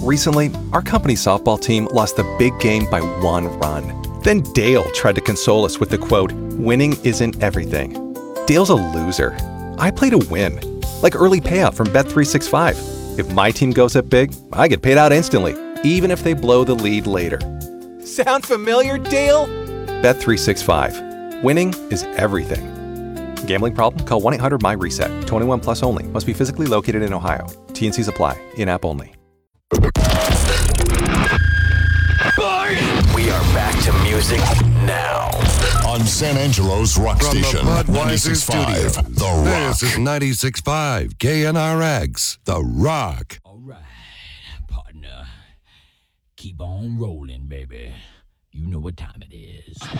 Recently, our company softball team lost the big game by 1 run. Then Dale tried to console us with the quote, "Winning isn't everything." Dale's a loser. I play to win. Like early payout from Bet365. If my team goes up big, I get paid out instantly, even if they blow the lead later. Sound familiar, Dale? Bet365. Winning is everything. Gambling problem? Call 1-800-MY-RESET. 21 plus only. Must be physically located in Ohio. T&Cs apply. In-app only. We are back to music now. On San Angelo's Rock From Station, the Budweiser 96.5, Studio. The Rock. This is 96.5 KNRX, The Rock. All right, partner. Keep on rolling, baby. You know what time it is.